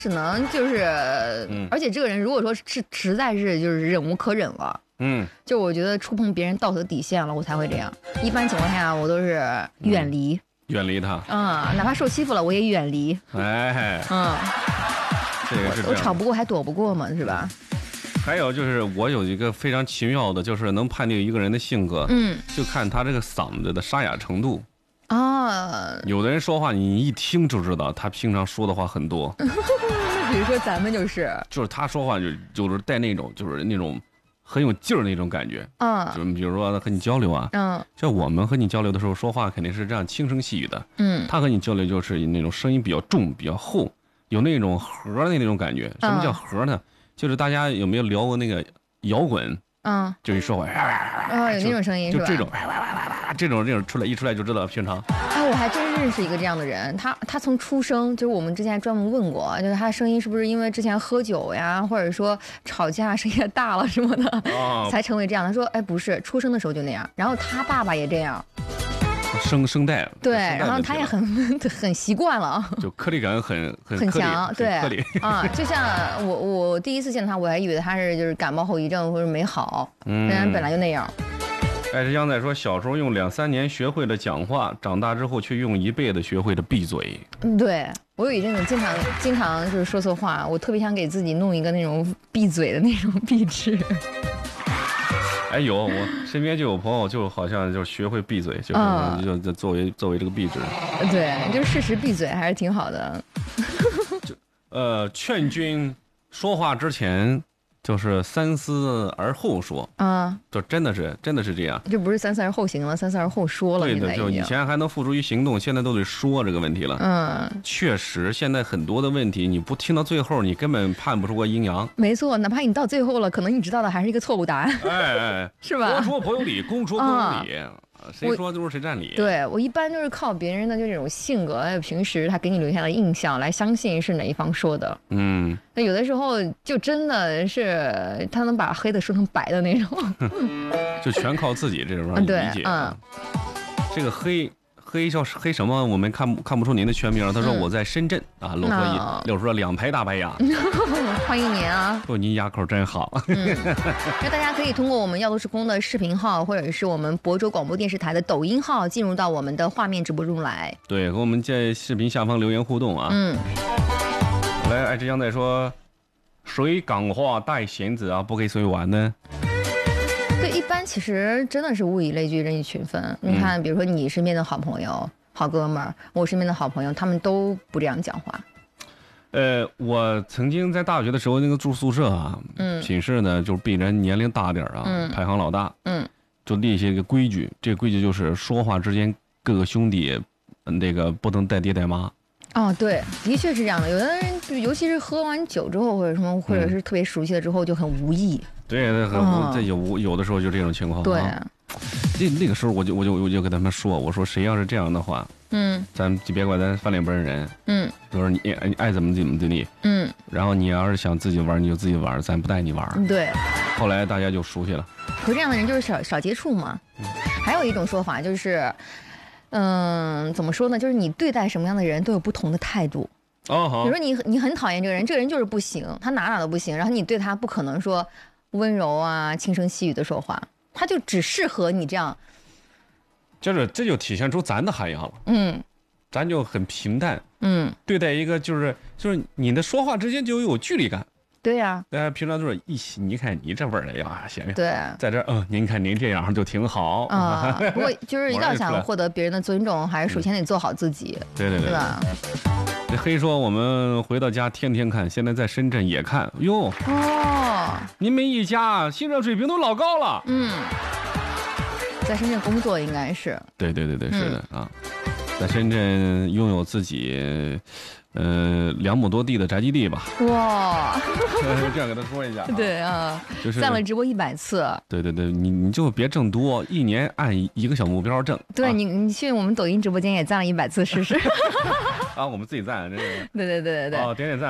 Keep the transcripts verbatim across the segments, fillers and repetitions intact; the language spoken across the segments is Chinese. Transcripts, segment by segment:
只能就是，嗯、而且这个人如果说是实在是就是忍无可忍了，嗯，就我觉得触碰别人道德底线了，我才会这样。一般情况下，我都是远离， 嗯、远离他， 嗯，哪怕受欺负了，我也远离。 哎， 嗯， 这个是这样， 我吵不过还躲不过嘛，是吧？ 还有就是我有一个非常奇妙的，就是能判定一个人的性格，嗯，就看他这个嗓子的沙哑程度。啊，有的人说话你一听就知道他平常说的话很多。 比如说咱们就是， 就是他说话就就是带那种就是那种很有劲儿那种感觉。嗯，就比如说和你交流啊，嗯，像我们和你交流的时候说话肯定是这样轻声细语的。嗯，他和你交流就是那种声音比较重比较厚，有那种核的那种感觉。什么叫核呢？就是大家有没有聊过那个摇滚？嗯，就一说话， 啊，有那种声音是吧？ 就这种，这种这种出来一出来就知道平常。 哎，我还真认识一个这样的人，他他从出生就是我们之前专门问过，就是他声音是不是因为之前喝酒呀，或者说吵架声音也大了什么的，哦、才成为这样。他说，哎，不是，出生的时候就那样。然后他爸爸也这样。 声声带对，然后他也很很习惯了， 就颗粒感很很很强，对颗粒啊，就像我我第一次见他，我还以为他是就是感冒后遗症或者没好，嗯，人本来就那样。 爱吃香仔说，小时候用两三年学会了讲话，长大之后却用一辈子学会了闭嘴。 嗯，对我有一阵子经常经常就是说错话，我特别想给自己弄一个那种闭嘴的那种壁纸。 哎，有我身边就有朋友，就好像就学会闭嘴，就是、嗯、就就作为作为这个壁纸。 对，就适时闭嘴还是挺好的。 就呃，劝君说话之前就是三思而后说啊，就真的是真的是这样， 就不是三思而后行了，三思而后说了。 对的，就以前还能付诸于行动，现在都得说这个问题了。嗯，确实，现在很多的问题你不听到最后，你根本判不出个阴阳。 没错，哪怕你到最后了，可能你知道的还是一个错误答案。 哎哎， 是吧？ 公说婆有理，公说婆有理。啊谁说就是谁占理。 对，我一般就是靠别人的就这种性格，还有平时他给你留下的印象来相信是哪一方说的。嗯，那有的时候就真的是他能把黑的说成白的那种。 就全靠自己这种理解。嗯，这个黑。黑叫黑什么？我们看看不出您的全名。他说我在深圳、嗯、啊，露出露出了两排大白牙。 欢迎您啊！ 说您牙口真好。 嗯，那大家可以通过我们耀都时空的视频号，或者是我们亳州广播电视台的抖音号，进入到我们的画面直播中来。 对，和我们在视频下方留言互动啊。嗯。来，爱之香仔说，谁讲话带弦子啊？不给谁玩呢？ 对，一般其实真的是物以类聚，人以群分。你看，比如说你身边的好朋友、好哥们儿，我身边的好朋友，他们都不这样讲话。 呃，我曾经在大学的时候，那个住宿舍啊，嗯，寝室呢就是比人年龄大点啊，嗯，排行老大，嗯，就立下一个规矩，这个规矩就是说话之间各个兄弟，那个不能带爹带妈。 哦，对，的确是这样的。有的人，尤其是喝完酒之后，或者什么，或者是特别熟悉了之后，就很无意。 对，很无，这有有的时候就这种情况。 对， 那那个时候我就我就我就跟他们说，我说谁要是这样的话，嗯，咱就别管咱翻脸不认人，嗯，就是你你爱怎么怎么对你，嗯，然后你要是想自己玩，你就自己玩，咱不带你玩。 对。 后来大家就熟悉了。 可这样的人就是少少接触嘛。嗯。还有一种说法就是。嗯，怎么说呢？就是你对待什么样的人都有不同的态度。哦，好。比如说你你很讨厌这个人，这个人就是不行，他哪哪都不行，然后你对他不可能说温柔啊、轻声细语的说话，他就只适合你这样。 就是这就体现出咱的涵养了。嗯，咱就很平淡。嗯，对待一个就是就是你的说话之间就有距离感。 对呀、啊， 大家平常都是一起，你看你这味儿的呀，行。 对， 在这嗯，您看您这样就挺好啊。不过就是要想获得别人的尊重，还是首先得做好自己。 嗯、对对对， 对吧？ 这黑说我们回到家天天看，现在在深圳也看哟。哦，你们一家信任水平都老高了。嗯， 在深圳工作应该是。 对对对对，是的、嗯、啊，在深圳拥有自己。呃，两亩多地的宅基地吧。哇，这样跟他说一下、啊。 对啊，就是赞了直播一百次。 对对对，你你就别挣多，一年按一个小目标挣。 对、 啊、 你，你去我们抖音直播间也赞了一百次试试。 啊，我们自己赞，这个。 对对对对对。 哦，点点赞啊、哦！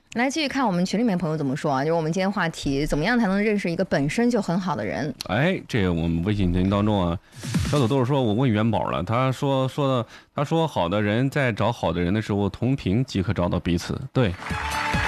来继续看我们群里面朋友怎么说啊？就是我们今天话题，怎么样才能认识一个本身就很好的人？ 哎，这个我们微信群当中啊，小土豆说，我问元宝了，他说说的，他说好的人在找好的人的时候，同频即可找到彼此。对。